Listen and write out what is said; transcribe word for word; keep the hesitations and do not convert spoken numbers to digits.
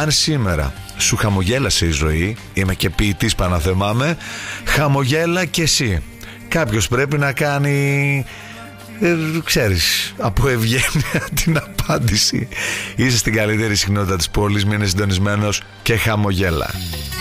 Αν σήμερα σου χαμογέλασε η ζωή, είμαι και ποιητής παναθεμάμαι, χαμογέλα και εσύ. Κάποιος πρέπει να κάνει, ε, ξέρεις, από ευγένεια την απάντηση. Είσαι στην καλύτερη συχνότητα της πόλης, μείνε συντονισμένος και χαμογέλα.